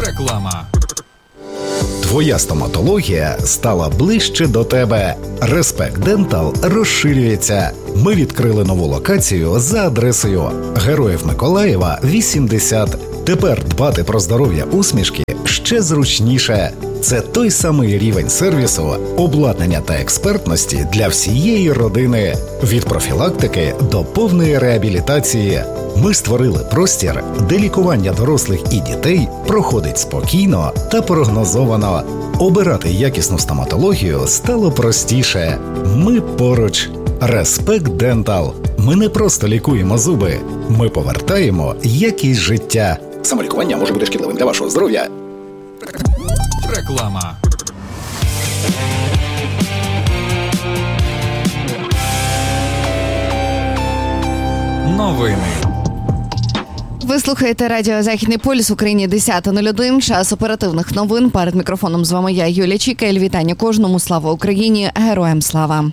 Реклама. Твоя стоматологія стала ближче до тебе. Респект Дентал розширюється. Ми відкрили нову локацію за адресою Героїв Миколаєва, 80. Тепер дбати про здоров'я усмішки ще зручніше. Це той самий рівень сервісу, обладнання та експертності для всієї родини. Від профілактики до повної реабілітації. Ми створили простір, де лікування дорослих і дітей проходить спокійно та прогнозовано. Обирати якісну стоматологію стало простіше. Ми поруч. Респект Дентал. Ми не просто лікуємо зуби. Ми повертаємо якість життя. Самолікування може бути шкідливим для вашого здоров'я. Реклама. Новини. Ви слухаєте радіо «Західний полюс», в Україні 10:01, час оперативних новин. Перед мікрофоном з вами я, Юлія Чікель. Вітання кожному. Слава Україні! Героям слава!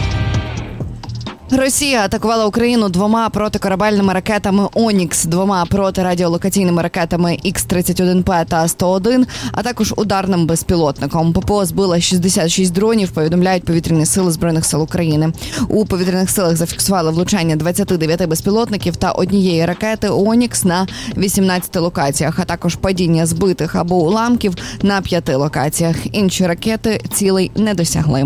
Росія атакувала Україну 2 протикорабельними ракетами «Онікс», 2 протирадіолокаційними ракетами Х-31П та 101, а також ударним безпілотником. ППО збила 66 дронів, повідомляють повітряні сили Збройних сил України. У повітряних силах зафіксували влучання 29 безпілотників та 1 ракети «Онікс» на 18 локаціях, а також падіння збитих або уламків на 5 локаціях. Інші ракети цілей не досягли.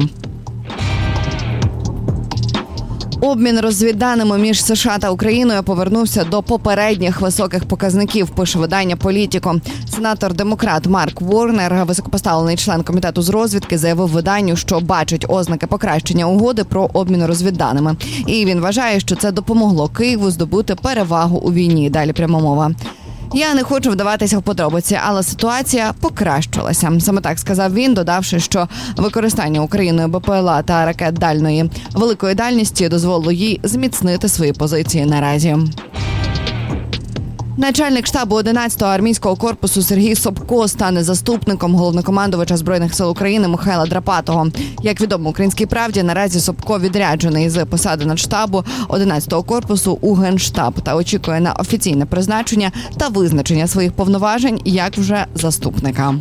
Обмін розвідданими між США та Україною повернувся до попередніх високих показників, пише видання «Політіко». Сенатор-демократ Марк Ворнер, високопоставлений член комітету з розвідки, заявив виданню, що бачить ознаки покращення угоди про обмін розвідданими. І він вважає, що це допомогло Києву здобути перевагу у війні. Далі пряма мова. Я не хочу вдаватися в подробиці, але ситуація покращилася. Саме так сказав він, додавши, що використання Україною БПЛА та ракет дальної великої дальності дозволило їй зміцнити свої позиції наразі. Начальник штабу 11-го армійського корпусу Сергій Собко стане заступником головнокомандувача Збройних сил України Михайла Драпатого. Як відомо «Українській правді», наразі Собко відряджений з посади начштабу 11-го корпусу у Генштаб та очікує на офіційне призначення та визначення своїх повноважень як вже заступника.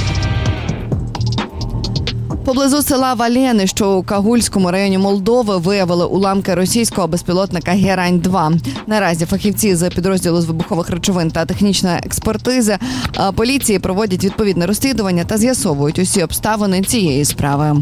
Поблизу села Валєни, що у Кагульському районі Молдови, виявили уламки російського безпілотника «Герань-2». Наразі фахівці з підрозділу з вибухових речовин та технічної експертизи поліції проводять відповідне розслідування та з'ясовують усі обставини цієї справи.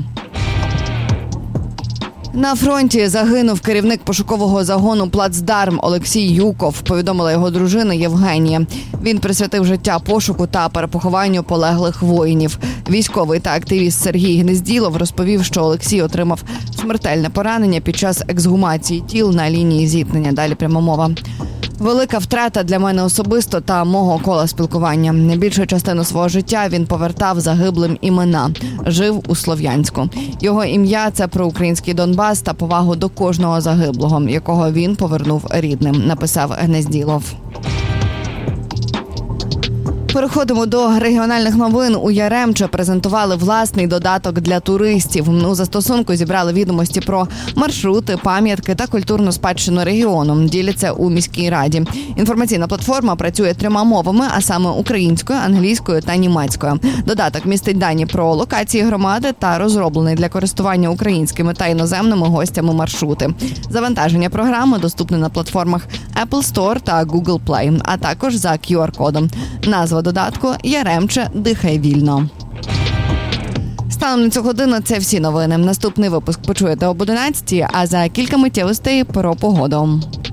На фронті загинув керівник пошукового загону «Плацдарм» Олексій Юков, повідомила його дружина Євгенія. Він присвятив життя пошуку та перепохованню полеглих воїнів. Військовий та активіст Сергій Гнезділов розповів, що Олексій отримав смертельне поранення під час ексгумації тіл на лінії зіткнення. Далі пряма мова. Велика втрата для мене особисто та мого кола спілкування. Найбільшу частину свого життя він повертав загиблим імена. Жив у Слов'янську. Його ім'я – це про український Донбас та повагу до кожного загиблого, якого він повернув рідним, написав Гнезділов. Переходимо до регіональних новин. У Яремче презентували власний додаток для туристів. У застосунку зібрали відомості про маршрути, пам'ятки та культурну спадщину регіону. Діляться у міській раді. Інформаційна платформа працює 3 мовами, а саме українською, англійською та німецькою. Додаток містить дані про локації громади та розроблений для користування українськими та іноземними гостями маршрути. Завантаження програми доступне на платформах Apple Store та Google Play, а також за QR-кодом. Назва додатку «Яремче. Дихай вільно». Станом на цю годину це всі новини. Наступний випуск почуєте об 11:00, а за кілька миттєвостей про погоду.